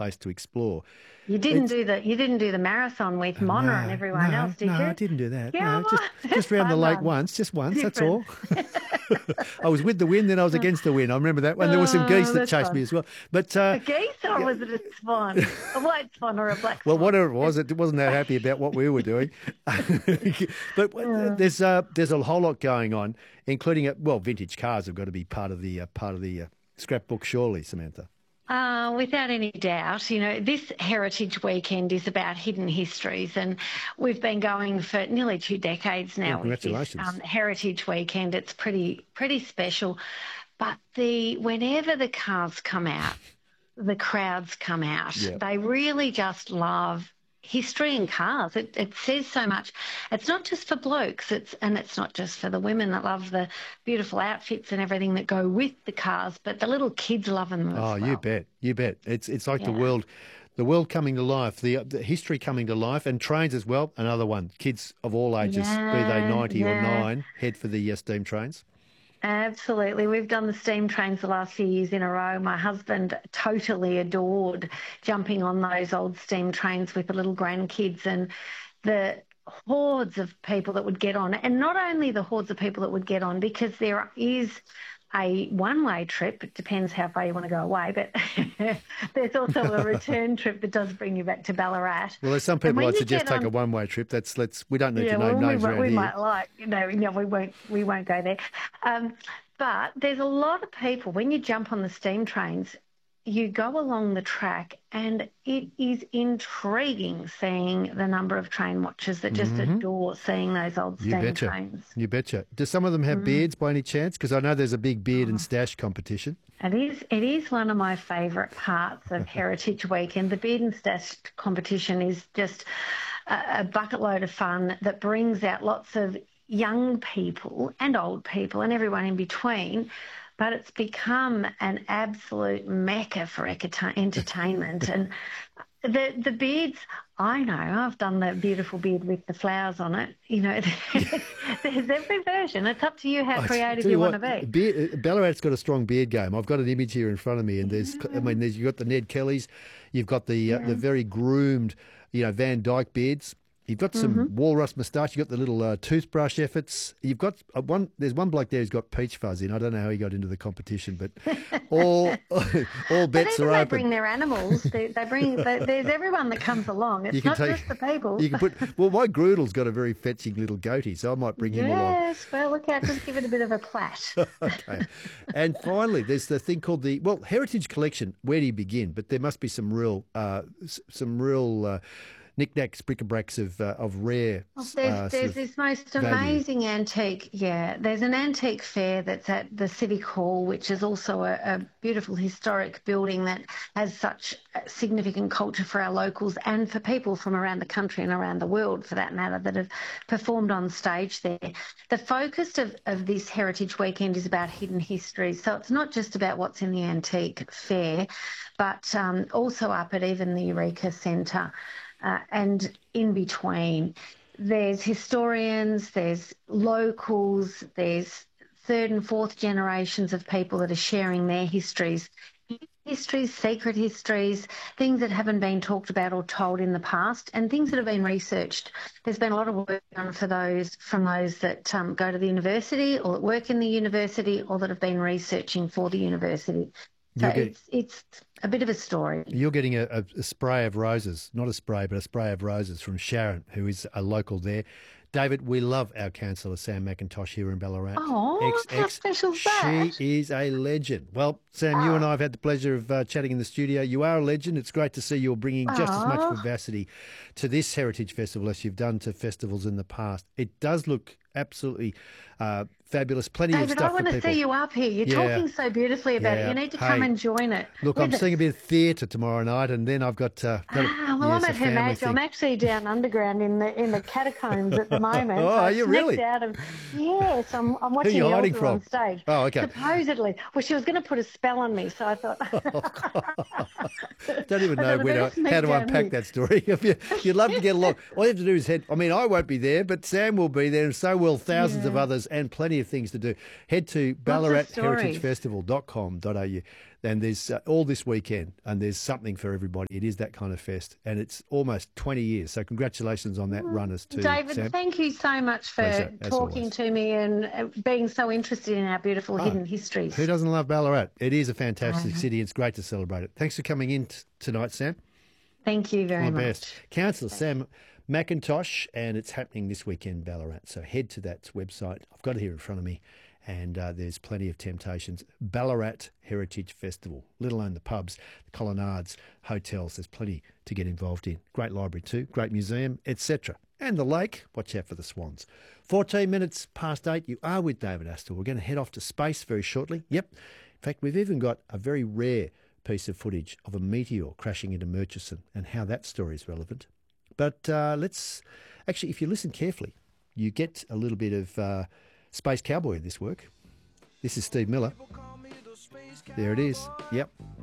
place to explore. You didn't It's do the marathon with Mona and everyone else, did I you? didn't do that. Come No, on, just it's round the fun lake run. once, just once. That's Different. all. I was with the wind, then I was against the wind. I remember that one. There were some geese Oh, that that's chased me fun. as well. But A geese or was it a swan? A white swan or a black well, swan? whatever it was, it wasn't that happy about what we were doing. But Mm. there's a whole lot going on, including vintage cars have got to be part of the scrapbook, surely, Samantha. Without any doubt, this Heritage Weekend is about hidden histories, and we've been going for nearly 2 decades Oh, now with this congratulations! Heritage Weekend. It's pretty special. But whenever the cars come out, the crowds come out. Yeah. They really just love history and cars. It says so much. It's not just for blokes, it's not just for the women that love the beautiful outfits and everything that go with the cars, but the little kids love them Oh, as you well. bet, you bet. It's like Yeah. the world coming to life, the history coming to life, and trains as well. Another one. Kids of all ages, be they Yeah, 90 or yeah. 9, head for the steam trains. Absolutely. We've done the steam trains the last few years in a row. My husband totally adored jumping on those old steam trains with the little grandkids and the hordes of people that would get on. And not only the hordes of people that would get on, because there is a one-way trip. It depends how far you want to go away, but there's also a return trip that does bring you back to Ballarat. Well, there's some And people when I'd you suggest get take a on, one-way trip. We don't need to yeah, name well, names around we here. might like, we won't go there. Um, but there's a lot of people, when you jump on the steam trains, you go along the track and it is intriguing seeing the number of train watchers that just Hmm. adore seeing those old You steam betcha. trains. You betcha. Do some of them have Mm. beards by any chance? Because I know there's a big beard and stash competition. It is one of my favourite parts of Heritage Weekend. The Beard and Stash competition is just a bucket load of fun that brings out lots of young people and old people and everyone in between. But it's become an absolute mecca for entertainment. And the beards, I know, I've done the beautiful beard with the flowers on it. There's every version. It's up to you how I creative tell you you want what, to be. Ballarat's got a strong beard game. I've got an image here in front of me, and you've got the Ned Kellys, you've got the very groomed, Van Dyke beards. You've got some walrus moustache. You've got the little toothbrush efforts. You've got one. There's one bloke there who's got peach fuzz in. I don't know how he got into the competition, but all all But bets even are they open. bring their animals. There's everyone that comes along. You It's can not take. just the people. You can put. Well, my Groodle's got a very fetching little goatee, so I might bring him along. Yes, well, look out, just give it a bit of a plait. Okay. And finally, there's the thing called the Heritage Collection. Where do you begin? But there must be some real knickknacks, bric-a-bracs of rare Well, sort there's of this most value. amazing antique. Yeah, there's an antique fair that's at the Civic Hall, which is also a beautiful historic building that has such significant culture for our locals and for people from around the country and around the world, for that matter, that have performed on stage there. The focus of this Heritage Weekend is about hidden history. So it's not just about what's in the antique fair, but also up at even the Eureka Centre. And in between, there's historians, there's locals, there's third and fourth generations of people that are sharing their histories, secret histories, things that haven't been talked about or told in the past, and things that have been researched. There's been a lot of work done from those that go to the university or that work in the university or that have been researching for the university. So You're getting it's a bit of a story. you're getting a spray of roses, not a spray, but a spray of roses from Sharon, who is a local there. David, we love our councillor, Sam McIntosh, here in Ballarat. Oh, how XX. special is She that? is a legend. Well, Sam, you and I have had the pleasure of chatting in the studio. You are a legend. It's great to see you're bringing just as much Oh, vivacity to this Heritage Festival as you've done to festivals in the past. It does look absolutely fabulous. Plenty of David, I stuff for want to people. see you up here. You're Yeah, talking so beautifully about it. yeah. You need to come Hey, and join it look, I'm with seeing a us. bit of theatre tomorrow night, and then I've Well, I'm yes, a at Her family Majesty. I'm thing. actually down underground in the catacombs at the Oh, moment. So are I you sneaked really? out of. Yes, I'm Who are watching you the hiding altar on from? stage. Oh, okay. Supposedly, well, she was going to put a spell on me, so I thought Don't even I know thought I better how sneak to down unpack here. that story. You'd love to get along. All you have to do is head. I mean, I won't be there, but Sam will be there, and so will, thousands of others, and plenty of things to do. Head to ballaratheritagefestival.com.au, and there's all this weekend, and there's something for everybody. It is that kind of fest, and it's almost 20 years. So congratulations on that, runners too, David, Sam. thank you so much for Pleasure, talking to me and being so interested in our beautiful hidden histories. Who doesn't love Ballarat? It is a fantastic city. It's great to celebrate it. Thanks for coming in tonight, Sam. Thank you very All the much. best. Councillor Sam McIntosh, and it's happening this weekend, Ballarat. So head to that website. I've got it here in front of me, and there's plenty of temptations. Ballarat Heritage Festival, let alone the pubs, the colonnades, hotels. There's plenty to get involved in. Great library too, great museum, etc. And the lake, watch out for the swans. 14 minutes past 8, you are with David Astor. We're going to head off to space very shortly. Yep. In fact, we've even got a very rare piece of footage of a meteor crashing into Murchison and how that story is relevant. But let's actually, if you listen carefully, you get a little bit of Space Cowboy in this work. This is Steve Miller. There it is. Yep.